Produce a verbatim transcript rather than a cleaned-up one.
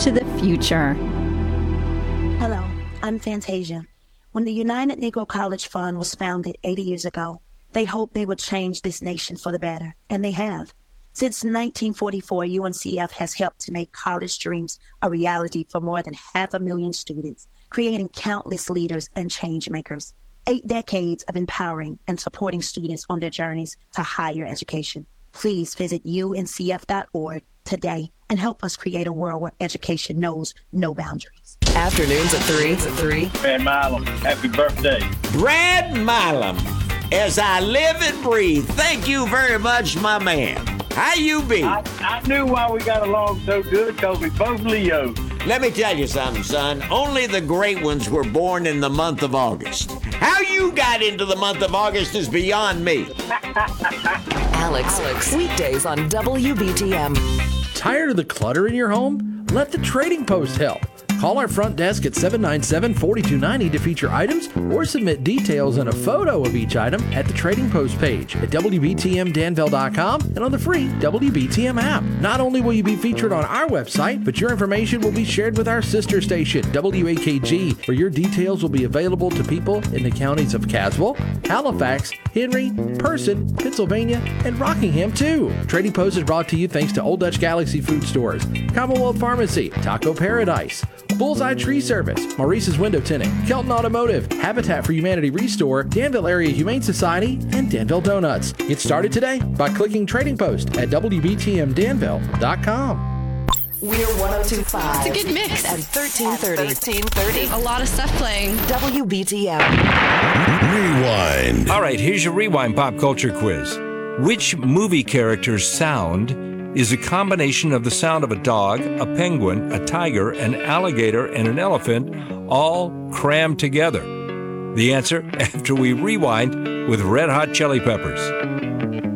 to the future. Hello, I'm Fantasia. When the United Negro College Fund was founded eighty years ago, they hoped they would change this nation for the better, and they have. Since nineteen forty-four, U N C F has helped to make college dreams a reality for more than half a million students, creating countless leaders and change makers. Eight decades of empowering and supporting students on their journeys to higher education. Please visit U N C F dot org today and help us create a world where education knows no boundaries. Afternoons at three. At three. Brad Milam, happy birthday. Brad Milam, as I live and breathe, thank you very much, my man. How you be? I, I knew why we got along so good, because we both Leos. Let me tell you something, son. Only the great ones were born in the month of August. How you got into the month of August is beyond me. Alex, Alex, weekdays on W B T M. Tired of the clutter in your home? Let the Trading Post help. Call our front desk at seven nine seven, four two nine zero to feature items or submit details and a photo of each item at the Trading Post page at W B T M Danville dot com and on the free W B T M app. Not only will you be featured on our website, but your information will be shared with our sister station, W A K G, where your details will be available to people in the counties of Caswell, Halifax, Henry, Person, Pennsylvania, and Rockingham, too. Trading Post is brought to you thanks to Old Dutch Galaxy Food Stores, Commonwealth Pharmacy, Taco Paradise, Bullseye Tree Service, Maurice's Window Tinting, Kelton Automotive, Habitat for Humanity Restore, Danville Area Humane Society, and Danville Donuts. Get started today by clicking Trading Post at W B T M Danville dot com. We're one oh two point five. It's a good mix. And thirteen thirty. thirteen thirty. A lot of stuff playing. W B T M. Rewind. All right, here's your Rewind pop culture quiz. Which movie character's sound is a combination of the sound of a dog, a penguin, a tiger, an alligator, and an elephant, all crammed together? The answer after we rewind with Red Hot Chili Peppers.